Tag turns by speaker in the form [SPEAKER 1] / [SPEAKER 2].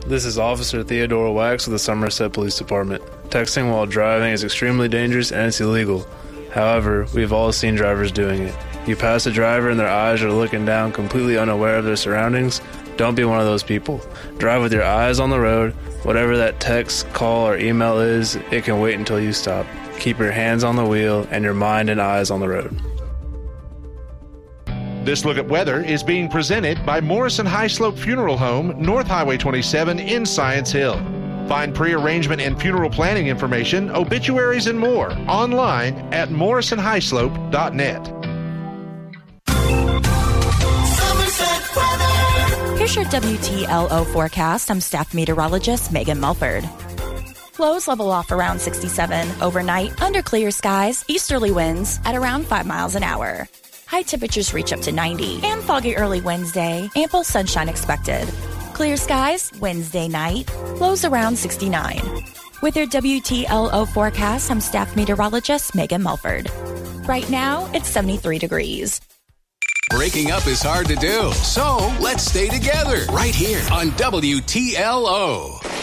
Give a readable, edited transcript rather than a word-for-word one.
[SPEAKER 1] This is Officer Theodore Wax of the Somerset Police Department. Texting while driving is extremely dangerous and it's illegal. However, we've all seen drivers doing it. You pass a driver and their eyes are looking down, completely unaware of their surroundings. Don't be one of those people. Drive with your eyes on the road. Whatever that text, call, or email is, it can wait until you stop. Keep your hands on the wheel and your mind and eyes on the road.
[SPEAKER 2] This Look at Weather is being presented by Morrison High Slope Funeral Home, North Highway 27 in Science Hill. Find pre-arrangement and funeral planning information, obituaries, and more online at morrisonhighslope.net.
[SPEAKER 3] Here's your WTLO forecast. I'm staff meteorologist Megan Mulford. Lows level off around 67 overnight under clear skies, easterly winds at around 5 miles an hour. High temperatures reach up to 90 and foggy early Wednesday, ample sunshine expected. Clear skies Wednesday night, lows around 69. With your WTLO forecast, I'm staff meteorologist Megan Mulford. Right now, it's 73 degrees.
[SPEAKER 4] Breaking up is hard to do, so let's stay together right here on WTLO.